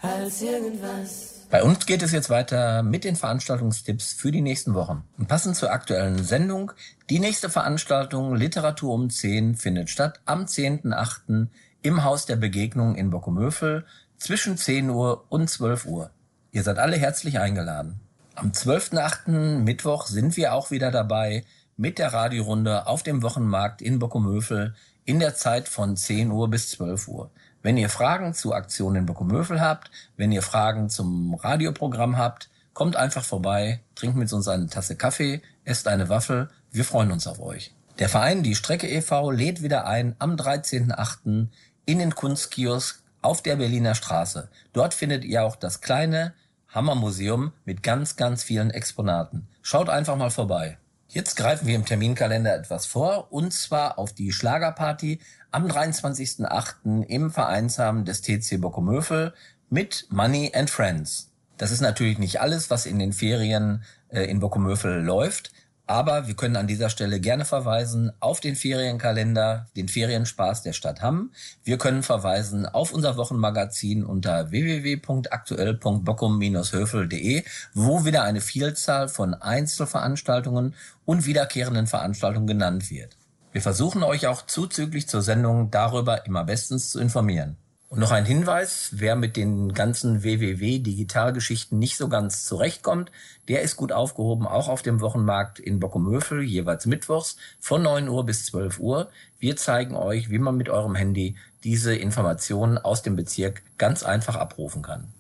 als irgendwas. Bei uns geht es jetzt weiter mit den Veranstaltungstipps für die nächsten Wochen. Und passend zur aktuellen Sendung, die nächste Veranstaltung Literatur um 10 findet statt am 10.8. im Haus der Begegnung in Bockumövel zwischen 10 Uhr und 12 Uhr. Ihr seid alle herzlich eingeladen. Am 12.8. Mittwoch sind wir auch wieder dabei mit der Radiorunde auf dem Wochenmarkt in Bockumövel in der Zeit von 10 Uhr bis 12 Uhr. Wenn ihr Fragen zu Aktionen in Bockumövel habt, wenn ihr Fragen zum Radioprogramm habt, kommt einfach vorbei, trinkt mit uns eine Tasse Kaffee, esst eine Waffel, wir freuen uns auf euch. Der Verein Die Strecke e.V. lädt wieder ein am 13.8. in den Kunstkiosk auf der Berliner Straße. Dort findet ihr auch das kleine Hammermuseum mit ganz, ganz vielen Exponaten. Schaut einfach mal vorbei. Jetzt greifen wir im Terminkalender etwas vor, und zwar auf die Schlagerparty am 23.8. im Vereinsheim des TC Bockumövel mit Money and Friends. Das ist natürlich nicht alles, was in den Ferien in Bockumövel läuft, aber wir können an dieser Stelle gerne verweisen auf den Ferienkalender, den Ferienspaß der Stadt Hamm. Wir können verweisen auf unser Wochenmagazin unter www.aktuell.bockum-hövel.de, wo wieder eine Vielzahl von Einzelveranstaltungen und wiederkehrenden Veranstaltungen genannt wird. Wir versuchen euch auch zuzüglich zur Sendung darüber immer bestens zu informieren. Und noch ein Hinweis, wer mit den ganzen WWW-Digitalgeschichten nicht so ganz zurechtkommt, der ist gut aufgehoben, auch auf dem Wochenmarkt in Bockumövel, jeweils mittwochs von 9 Uhr bis 12 Uhr. Wir zeigen euch, wie man mit eurem Handy diese Informationen aus dem Bezirk ganz einfach abrufen kann.